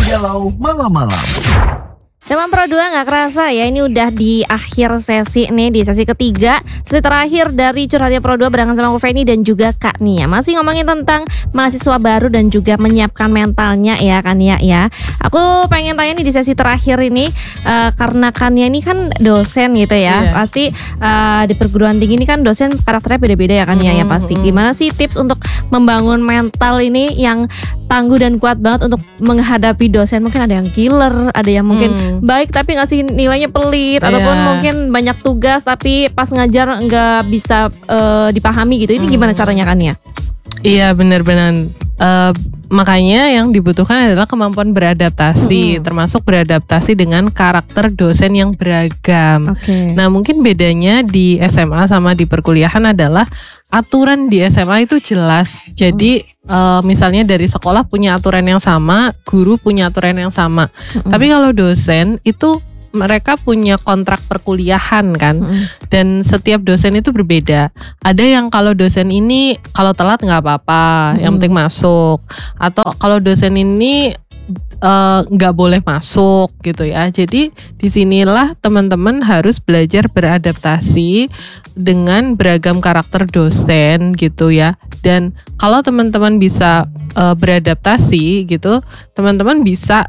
Galau malam-malam. Teman Pro 2 gak kerasa ya, ini udah di akhir sesi nih, di sesi ketiga, sesi terakhir dari Curhatnya Pro 2 barengan sama aku Feni dan juga Kak Nia. Masih ngomongin tentang mahasiswa baru dan juga menyiapkan mentalnya ya Kak Nia ya. Aku pengen tanya nih di sesi terakhir ini, karena Kak Nia ini kan dosen gitu ya. Pasti di perguruan tinggi ini kan dosen karakternya beda-beda ya Kak Nia ya pasti. Gimana sih tips untuk membangun mental ini yang tangguh dan kuat banget untuk menghadapi dosen? Mungkin ada yang killer, ada yang mungkin baik tapi ngasih nilainya pelit, ataupun mungkin banyak tugas tapi pas ngajar nggak bisa dipahami gitu. Ini gimana caranya kan ya? Iya benar-benar. Makanya yang dibutuhkan adalah kemampuan beradaptasi, termasuk beradaptasi dengan karakter dosen yang beragam. Nah mungkin bedanya di SMA sama di perkuliahan adalah aturan di SMA itu jelas. Jadi misalnya dari sekolah punya aturan yang sama, guru punya aturan yang sama. Tapi kalau dosen itu mereka punya kontrak perkuliahan kan, dan setiap dosen itu berbeda. Ada yang kalau dosen ini kalau telat nggak apa-apa, yang penting masuk. Atau kalau dosen ini nggak boleh masuk gitu ya. Jadi disinilah teman-teman harus belajar beradaptasi dengan beragam karakter dosen gitu ya. Dan kalau teman-teman bisa beradaptasi gitu, teman-teman bisa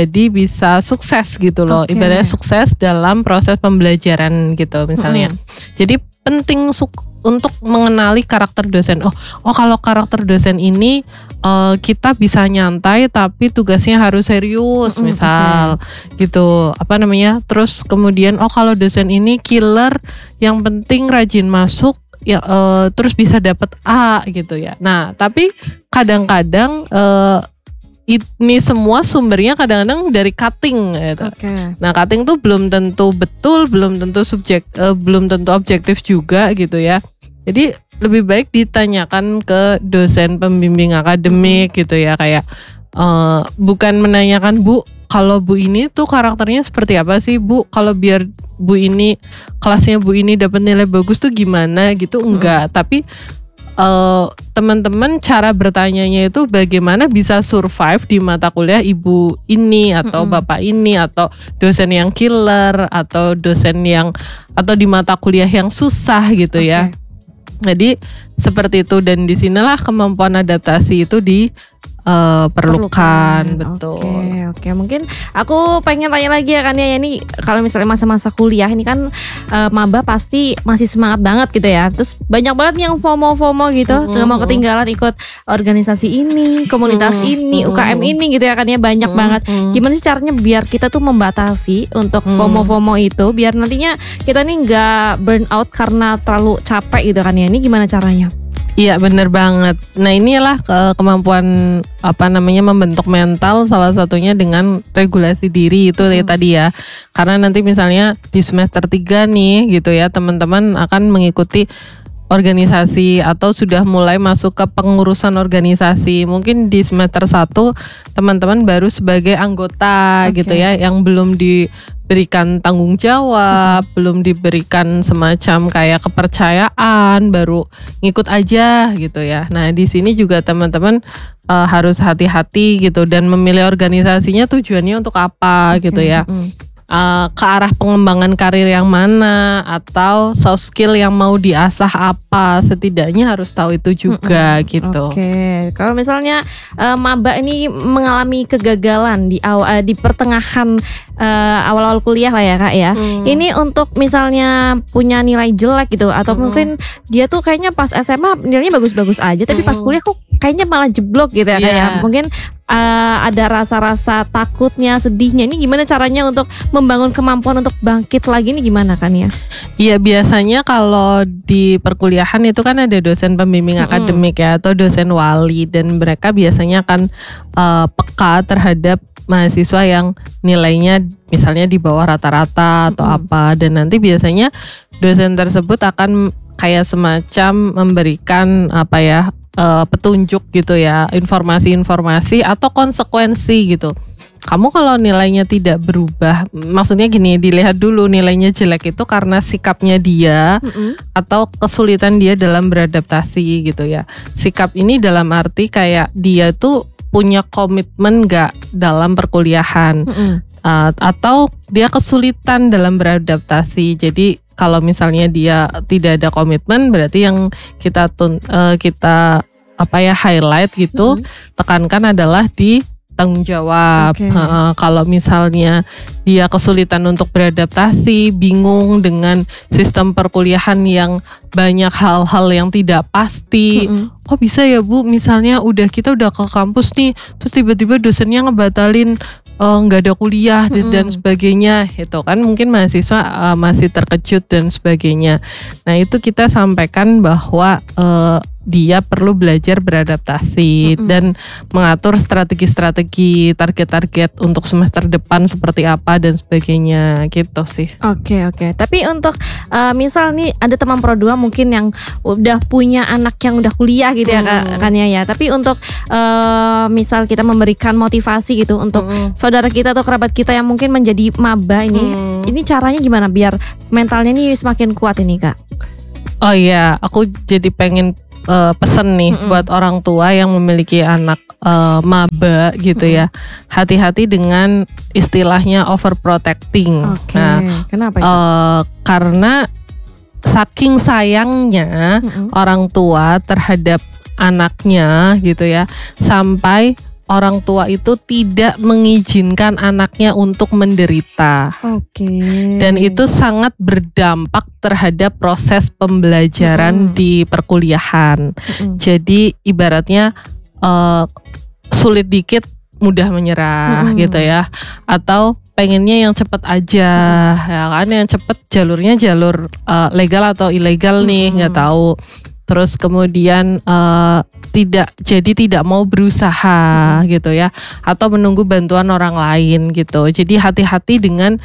sukses gitu loh. Ibaratnya sukses dalam proses pembelajaran gitu misalnya. Jadi penting untuk mengenali karakter dosen. Oh kalau karakter dosen ini kita bisa nyantai tapi tugasnya harus serius misal gitu. Terus kemudian kalau dosen ini killer, yang penting rajin masuk ya, terus bisa dapat A gitu ya. Nah tapi kadang-kadang ini semua sumbernya kadang-kadang dari cutting gitu. Nah cutting tuh belum tentu betul, belum tentu objektif juga gitu ya. Jadi lebih baik ditanyakan ke dosen pembimbing akademik gitu ya, kayak bukan menanyakan Bu, kalau Bu ini tuh karakternya seperti apa sih Bu, kalau biar Bu ini kelasnya Bu ini dapat nilai bagus tuh gimana gitu, enggak. Tapi teman-teman cara bertanyanya itu bagaimana bisa survive di mata kuliah ibu ini atau bapak ini, atau dosen yang killer, atau dosen yang atau di mata kuliah yang susah gitu ya. Jadi seperti itu, dan disinilah kemampuan adaptasi itu diperlukan. Betul. Oke. Mungkin aku pengen tanya lagi ya kan ya, ini kalau misalnya masa-masa kuliah ini kan maba pasti masih semangat banget gitu ya. Terus banyak banget yang FOMO gitu, nggak mau ketinggalan ikut organisasi ini, komunitas ini, UKM ini gitu ya kan ya, banyak banget. Gimana sih caranya biar kita tuh membatasi untuk FOMO itu, biar nantinya kita nih nggak burn out karena terlalu capek gitu kan ya? Ini gimana caranya? Iya benar banget. Nah inilah kemampuan membentuk mental, salah satunya dengan regulasi diri itu tadi ya. Karena nanti misalnya di semester 3 nih gitu ya, teman-teman akan mengikuti organisasi atau sudah mulai masuk ke pengurusan organisasi. Mungkin di semester 1 teman-teman baru sebagai anggota gitu ya, yang belum diberikan tanggung jawab, belum diberikan semacam kayak kepercayaan, baru ngikut aja gitu ya. Nah di sini juga teman-teman harus hati-hati gitu, dan memilih organisasinya tujuannya untuk apa gitu ya. Ke arah pengembangan karir yang mana, atau soft skill yang mau diasah apa, setidaknya harus tahu itu juga gitu. Kalau misalnya maba ini mengalami kegagalan di pertengahan awal-awal kuliah lah ya Kak ya. Ini untuk misalnya punya nilai jelek gitu, atau mungkin dia tuh kayaknya pas SMA nilainya bagus-bagus aja, tapi pas kuliah kok kayaknya malah jeblok gitu ya Kak ya. Mungkin ada rasa-rasa takutnya, sedihnya. Ini gimana caranya untuk membangun kemampuan untuk bangkit lagi, ini gimana kan ya? Iya biasanya kalau di perkuliahan itu kan ada dosen pembimbing akademik ya, atau dosen wali, dan mereka biasanya akan peka terhadap mahasiswa yang nilainya misalnya di bawah rata-rata atau apa, dan nanti biasanya dosen tersebut akan kayak semacam memberikan petunjuk gitu ya, informasi-informasi atau konsekuensi gitu. Kamu kalau nilainya tidak berubah, maksudnya gini, dilihat dulu nilainya jelek itu karena sikapnya dia atau kesulitan dia dalam beradaptasi gitu ya. Sikap ini dalam arti kayak dia tuh punya komitmen gak dalam perkuliahan, atau dia kesulitan dalam beradaptasi. Jadi kalau misalnya dia tidak ada komitmen, berarti yang kita highlight gitu, tekankan adalah di tanggung jawab. Kalau misalnya dia kesulitan untuk beradaptasi, bingung dengan sistem perkuliahan yang banyak hal-hal yang tidak pasti. Kok bisa ya Bu, misalnya kita udah ke kampus nih, terus tiba-tiba dosennya ngebatalin nggak ada kuliah dan sebagainya, itu kan mungkin mahasiswa masih terkejut dan sebagainya. Nah itu kita sampaikan bahwa dia perlu belajar beradaptasi dan mengatur strategi-strategi, target-target untuk semester depan seperti apa dan sebagainya gitu sih. Oke. Tapi untuk misal nih ada teman Pro 2 mungkin yang udah punya anak yang udah kuliah gitu ya kan ya. Tapi untuk misal kita memberikan motivasi gitu untuk saudara kita atau kerabat kita yang mungkin menjadi maba ini caranya gimana biar mentalnya nih semakin kuat ini Kak? Oh iya, aku jadi pengen pesen nih buat orang tua yang memiliki anak maba gitu ya. Hati-hati dengan istilahnya overprotecting. Nah, kenapa itu? Karena saking sayangnya orang tua terhadap anaknya gitu ya, sampai orang tua itu tidak mengizinkan anaknya untuk menderita. Dan itu sangat berdampak terhadap proses pembelajaran di perkuliahan. Jadi ibaratnya sulit dikit mudah menyerah gitu ya. Atau pengennya yang cepet aja, ya kan, yang cepet jalurnya jalur legal atau ilegal nih, nggak tahu. Terus kemudian tidak mau berusaha gitu ya, atau menunggu bantuan orang lain gitu. Jadi hati-hati dengan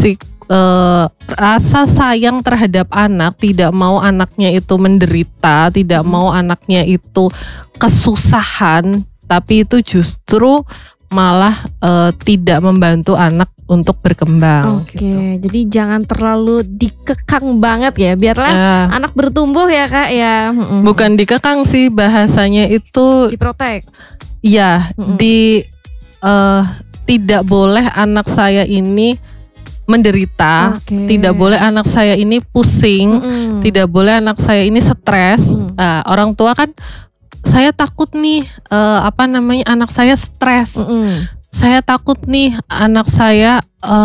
rasa sayang terhadap anak, tidak mau anaknya itu menderita, tidak mau anaknya itu kesusahan, tapi itu justru malah tidak membantu anak untuk berkembang. Gitu. Jadi jangan terlalu dikekang banget ya, biarlah anak bertumbuh ya Kak ya. Bukan dikekang sih bahasanya, itu diprotek. Iya, tidak boleh anak saya ini menderita, tidak boleh anak saya ini pusing, tidak boleh anak saya ini stres. Orang tua kan, saya takut nih anak saya stres. Saya takut nih anak saya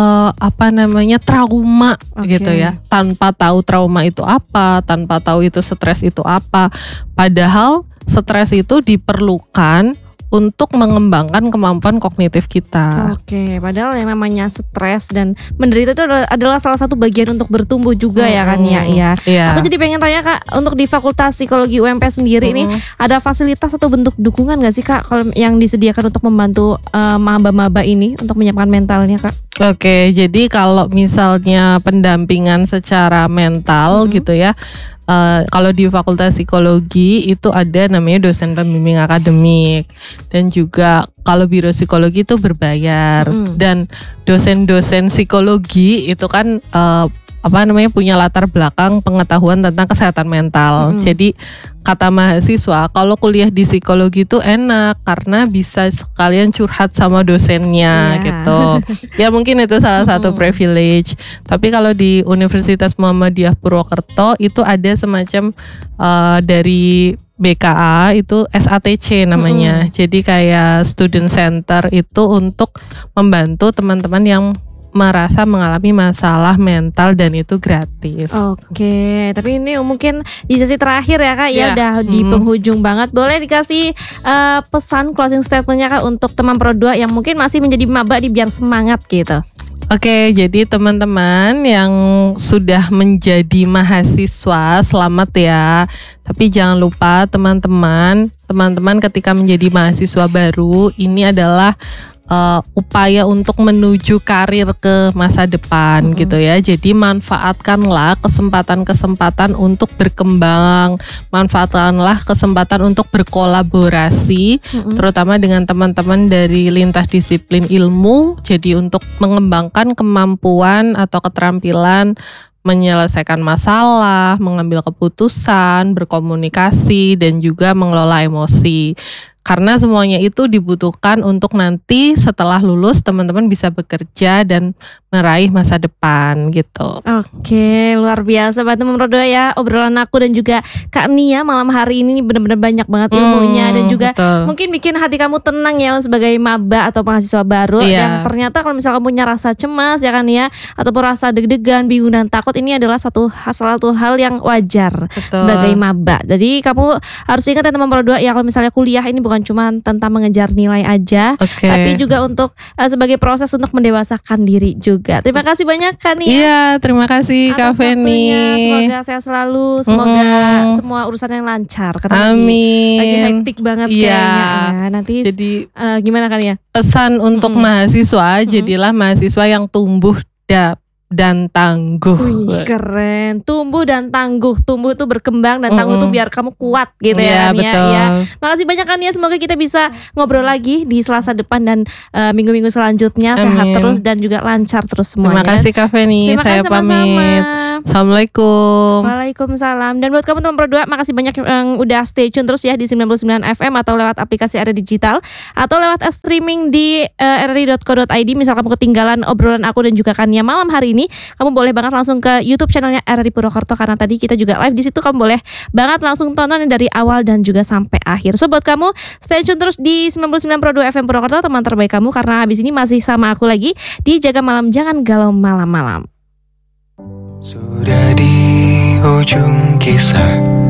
trauma gitu ya. Tanpa tahu trauma itu apa, tanpa tahu itu stres itu apa. Padahal stres itu diperlukan untuk mengembangkan kemampuan kognitif kita. Padahal yang namanya stres dan menderita itu adalah salah satu bagian untuk bertumbuh juga ya kan ya. Aku jadi pengen tanya Kak, untuk di Fakultas Psikologi UMP sendiri ini ada fasilitas atau bentuk dukungan gak sih Kak kalau yang disediakan untuk membantu maba-maba ini untuk menyiapkan mentalnya Kak? Jadi kalau misalnya pendampingan secara mental gitu ya, kalau di Fakultas Psikologi itu ada namanya dosen pembimbing akademik, dan juga kalau biro psikologi itu berbayar. Dan dosen-dosen psikologi itu kan punya latar belakang pengetahuan tentang kesehatan mental. Jadi kata mahasiswa, kalau kuliah di psikologi itu enak karena bisa sekalian curhat sama dosennya gitu. Ya mungkin itu salah satu privilege. Tapi kalau di Universitas Muhammadiyah Purwokerto itu ada semacam dari BKA itu SATC namanya. Jadi kayak student center itu untuk membantu teman-teman yang merasa mengalami masalah mental, dan itu gratis. Tapi ini mungkin di sesi terakhir ya Kak, ya udah di penghujung banget. Boleh dikasih pesan closing statementnya Kak untuk teman Pro 2 yang mungkin masih menjadi maba di biar semangat gitu. Jadi teman-teman yang sudah menjadi mahasiswa, selamat ya. Tapi jangan lupa teman-teman ketika menjadi mahasiswa baru, ini adalah upaya untuk menuju karir ke masa depan gitu ya. Jadi manfaatkanlah kesempatan-kesempatan untuk berkembang, manfaatkanlah kesempatan untuk berkolaborasi, terutama dengan teman-teman dari lintas disiplin ilmu. Jadi untuk mengembangkan kemampuan atau keterampilan menyelesaikan masalah, mengambil keputusan, berkomunikasi, dan juga mengelola emosi. Karena semuanya itu dibutuhkan untuk nanti setelah lulus teman-teman bisa bekerja dan meraih masa depan gitu. Oke, luar biasa banget teman Pro 2 ya. Obrolan aku dan juga Kak Nia malam hari ini benar-benar banyak banget ilmunya dan juga mungkin bikin hati kamu tenang ya sebagai maba atau mahasiswa baru yang ternyata kalau misalnya kamu punya rasa cemas ya kan ya, ataupun rasa deg-degan, bingung dan takut, ini adalah salah satu hal yang wajar sebagai maba. Jadi kamu harus ingat ya teman Pro 2 ya, kalau misalnya kuliah ini bukan cuma tentang mengejar nilai aja, tapi juga untuk sebagai proses untuk mendewasakan diri juga. Terima kasih banyak Kak Nia. Iya, terima kasih Kak Feni. Semoga sehat selalu, semoga semua urusan yang lancar. Karena amin. Lagi hektik banget kayaknya ya. Nanti jadi gimana Kak Nia? Pesan untuk mahasiswa, jadilah mahasiswa yang tumbuh dan tangguh. Wih, keren. Tumbuh dan tangguh. Tumbuh itu berkembang dan tangguh itu biar kamu kuat gitu ya. Betul. Ya. Makasih banyak kan ya. Semoga kita bisa ngobrol lagi di Selasa depan dan minggu-minggu selanjutnya. Sehat terus dan juga lancar terus semuanya. Terima kasih Kak Feni. Saya pamit. Assalamualaikum. Waalaikumsalam. Dan buat kamu teman Pro 2, makasih banyak yang udah stay tune terus ya di 99 FM atau lewat aplikasi RRI Digital atau lewat streaming di rri.co.id. Misal kamu ketinggalan obrolan aku dan juga Kania malam hari ini, kamu boleh banget langsung ke YouTube channelnya RRI Purwokerto, karena tadi kita juga live di situ. Kamu boleh banget langsung tonton dari awal dan juga sampai akhir. So buat kamu stay tune terus di 99 Pro 2 FM Purwokerto, teman terbaik kamu, karena habis ini masih sama aku lagi di Jaga Malam Jangan Galau Malam-malam. Sudah di ujung kisah